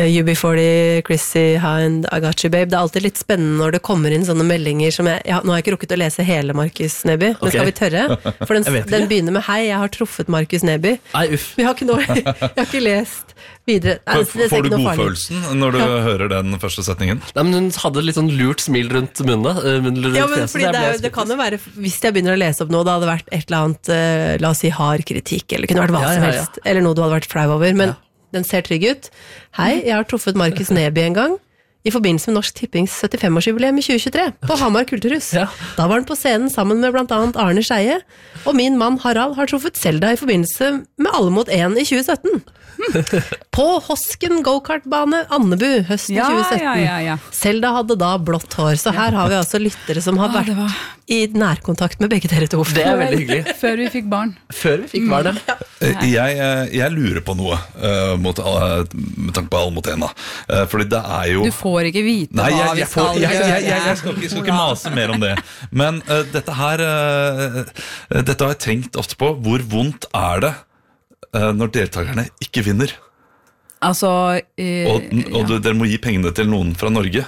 UB40, Chrissy Hind, I Got You Babe. Det alltid litt spennende når det kommer inn sånne meldinger som nå har jeg ikke rukket å lese hele Markus Neby, men skal vi tørre? For den begynner med hei, jeg har truffet Markus Neby. Nei, uff. Jeg har ikke lest videre. Får du godfølelsen når du hører den første setningen? Nei, men hun hadde litt sånn lurt smil rundt munnen. Ja, men fordi det kan jo være, hvis jeg begynner å lese opp noe, det hadde vært et eller annet, la oss si hard kritikk, eller kunne vært hva som helst, eller noe du hadde vært flau over, men den ser trygg ut. Hei, jeg har truffet Markus Neby en gang, i forbindelse med Norsk Tippings 75-årsjubileum i 2023, på Hamar Kulturhus. Da var den på scenen sammen med blant annet Arne Scheie, og min mann Harald har truffet Selda i forbindelse med Alle mot 1 i 2017. På Hosken go-kartbane Andebu høsten 2017. Selda hadde da blått hår, så her har vi altså lyttere som har vært i nærkontakt med begge dere to. Det veldig hyggelig. Før vi fikk barn. Jeg lurer på noe med tanke på Alle mot 1. Fordi det jo... Du får ikke vite hva vi skal gjøre. Jeg skal ikke mase mer om det. Men dette har jeg tenkt ofte på. Hvor vondt det når deltakerne ikke vinner? Og dere må gi pengene til noen fra Norge.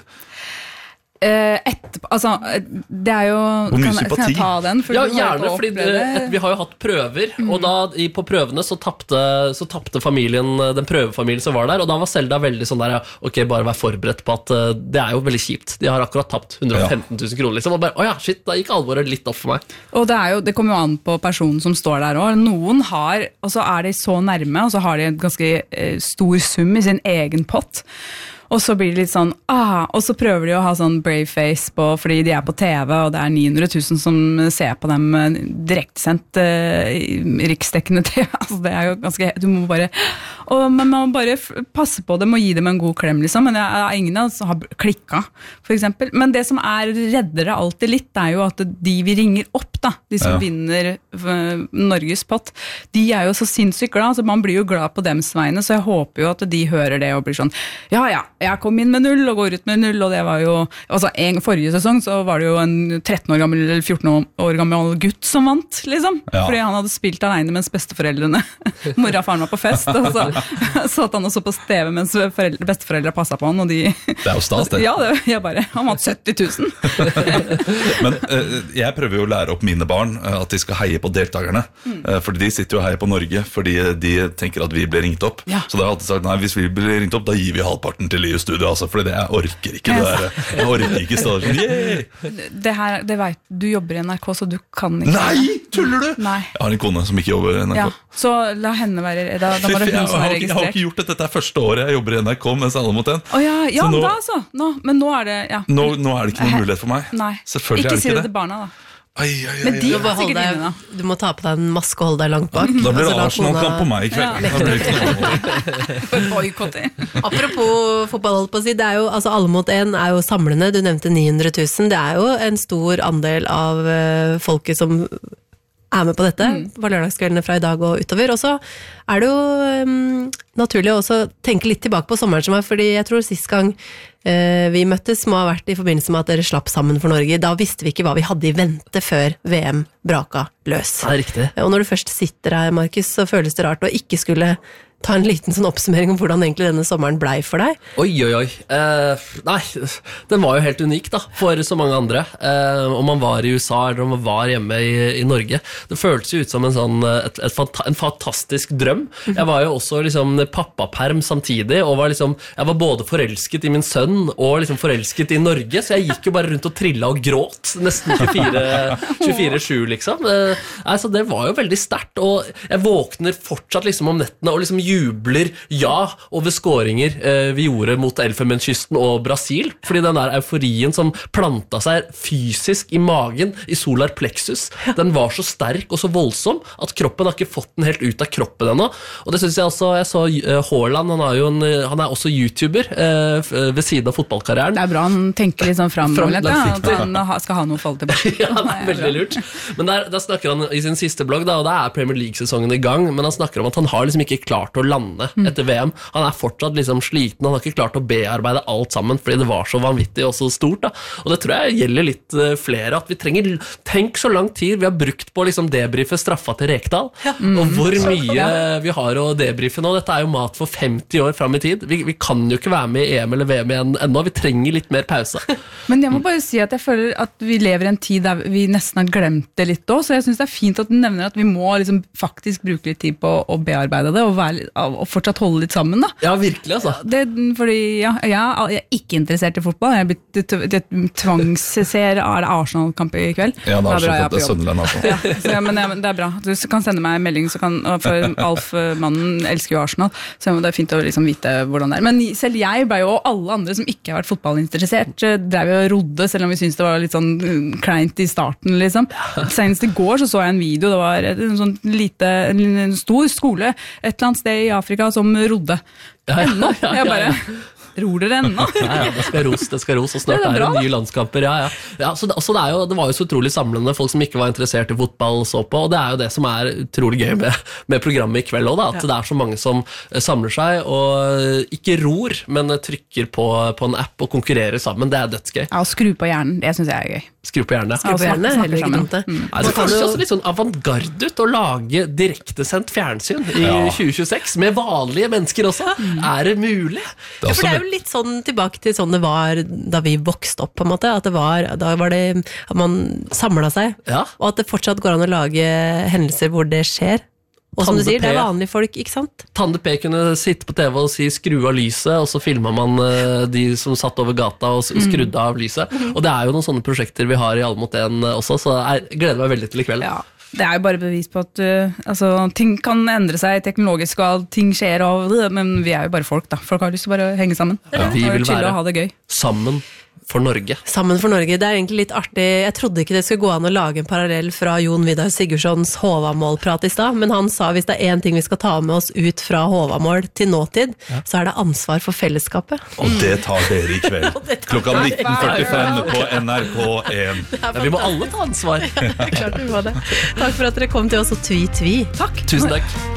Altså, det jo hvor mye sympati? Kan jeg ta den? Ja, gjerne, fordi vi har jo hatt prøver, og da på prøvene så tappte familien, den prøvefamilien som var der, og da var Selda veldig sånn der, ok, bare vær forberedt på at det jo veldig kjipt. De har akkurat tapt 115 000 kroner, liksom, og bare, shit, da gikk alvoret litt opp for meg. Og det kommer jo an på personen som står der også. Noen har, og så de så nærme, og så har de en ganske stor sum i sin egen pott. Og så blir det litt sånn, og så prøver de å ha sånn brave face på, fordi de på TV, og det 900 000 som ser på dem direktesendt riksdekkende TV. Altså det jo ganske, du må bare, men man må bare passe på dem og gi dem en god klem, liksom. Men ingen som har klikket, for eksempel. Men det som redder det alltid litt, jo at de vi ringer opp, da, de som vinner Norges pott, de jo så sinnssykt glad, så man blir jo glad på dems vegne, så jeg håper jo at de hører det og blir sånn, jeg kom inn med 0 og går ut med 0, og det var jo, altså forrige sesong så var det jo en 13 år gammel eller 14 år gammel gutt som vant, liksom, fordi han hadde spilt alene mens besteforeldrene, mora og faren var på fest, og så satt han også på TV mens besteforeldre passet på han, og de... Det jo stas, det. Ja, han vant 70 000. Men jeg prøver jo å lære opp mine barn at de skal heie på deltakerne, fordi de sitter jo og heier på Norge, fordi de tenker at vi blir ringt opp. Så da har jeg alltid sagt, nei, hvis vi blir ringt opp, da gir vi halvparten til i studio, altså, fordi jeg orker ikke det der. Jeg orker ikke stå det vet du jobber i NRK, så du kan ikke. Nei, tuller du? Nei. Jeg har en kone som ikke jobber i NRK. Så la henne være, da må det hun som registrert. Jeg har ikke gjort dette første året jeg jobber i NRK mens Alle mot 1. Men da altså. Men nå det, Nå det ikke noen mulighet for meg. Nei. Selvfølgelig ikke det ikke det. Til barna da. Men de du må ta på deg en maske og holde deg langt bak. Da blir det Arsenal-kamp på meg i kveld. Apropos fotball, holdt på å si, det jo, altså Alle mot 1 jo samlende. Du nevnte 900 000. Det jo en stor andel av folket som med på dette på lørdagskveldene fra i dag og utover. Og så det jo naturlig å også tenke litt tilbake på sommeren som fordi jeg tror sist gang vi møttes må ha vært i forbindelse med at dere slapp sammen for Norge. Da visste vi ikke hva vi hadde i vente før VM braka løs. Det riktig. Og når du først sitter her, Markus, så føles det rart å ikke skulle ta en liten sånn oppsummering om hvordan egentlig denne sommeren ble for deg. Oi. Nei, den var jo helt unik da, for så mange andre. Om man var i USA eller om man var hjemme i Norge. Det føltes jo ut som en fantastisk drøm. Jeg var jo også liksom pappaperm samtidig, og jeg var både forelsket i min sønn og liksom forelsket i Norge, så jeg gikk jo bare rundt og trillet og gråt, nesten 24/7 liksom. Så det var jo veldig sterkt, og jeg våkner fortsatt liksom om nettene og liksom jubler over skåringer vi gjorde mot Elfenbenskysten og Brasil, fordi den der euforien som planta seg fysisk i magen, i solar plexus, den var så sterk og så voldsom at kroppen har ikke fått den helt ut av kroppen ennå, og det synes jeg også. Jeg så Haaland, han også YouTuber ved siden av fotballkarrieren. Det bra, han tenker litt sånn fremover litt, at han skal ha noe fall tilbake. Ja, det veldig lurt. Men der snakker han i sin siste blogg, da, og da Premier League-sesongen i gang, men han snakker om at han har liksom ikke klart å å lande etter VM. Han fortsatt liksom sliten, han har ikke klart å bearbeide alt sammen, fordi det var så vanvittig og så stort. Da. Og det tror jeg gjelder litt flere, at vi trenger, tenk så lang tid vi har brukt på å liksom debrife straffa til Rekdal, og hvor mye vi har å debrife nå. Dette jo mat for 50 år frem i tid. Vi kan jo ikke være med i EM eller VM igjen ennå, vi trenger litt mer pause. Men jeg må bare si at jeg føler at vi lever i en tid der vi nesten har glemt det litt også, så jeg synes det fint at du nevner at vi må liksom faktisk bruke litt tid på å bearbeide det, og fortsatt holde litt sammen da. Ja, virkelig altså. Fordi jeg er ikke interessert i fotball, jeg er blitt tvangsser, det Arsenal-kamp i kveld? Ja, det Arsenal-kamp, det Sønderland altså. Men det bra, du kan sende meg en melding, for Alf, mannen, elsker jo Arsenal, så det fint å liksom vite hvordan det men selv jeg ble jo, og alle andre som ikke har vært fotballinteressert, drev jo og rodde, selv om vi synes det var litt sånn kleint i starten liksom. Senest i går så jeg en video, det var en stor skole et eller annet sted i Afrika som rodde. Ennå. Jeg bare, ror dere ennå? Ja, det skal ros, og snart det nye landskamper. Så det var jo så utrolig samlende, folk som ikke var interessert i fotball så på, og det jo det som utrolig gøy med programmet i kveld også, at det så mange som samler seg, og ikke ror, men trykker på en app og konkurrerer sammen, det dødsgøy. Ja, og skru på hjernen, det synes jeg gøy. Skru på hjernen, heller ikke dumt det. Det føles også litt sånn avantgarde ut å lage direktesendt fjernsyn i 2026, med vanlige mennesker også. Det mulig? Ja, for det jo litt sånn tilbake til sånn det var da vi vokste opp, på en måte, at da var det at man samlet seg, og at det fortsatt går an å lage hendelser hvor det skjer. Og som du sier, det vanlige folk, ikke sant? Tande P kunne sitte på TV og si skru av lyset, og så filmet man de som satt over gata og skrudde av lyset. Og det jo noen sånne prosjekter vi har i Alle mot en også, så jeg gleder meg veldig til i kveld. Ja. Det jo bare bevis på at ting kan endre seg teknologisk, og ting skjer av det, men vi jo bare folk da. Folk har lyst til bare å henge sammen. Ja, vi vil være og ha det gøy. Sammen for Norge. Sammen for Norge, det egentlig litt artig. Jeg trodde ikke det skulle gå an å lage en parallell fra Jon Vidar Sigurdssons Håvamål-prat i stad, men han sa hvis det en ting vi skal ta med oss ut fra Håvamål til nåtid, så det ansvar for fellesskapet. Og det tar dere i kveld. Klokka 19:45 på NRK1. Vi må alle ta ansvar. Klart vi må det. Takk for at dere kom til oss og tvi. Takk. Tusen takk.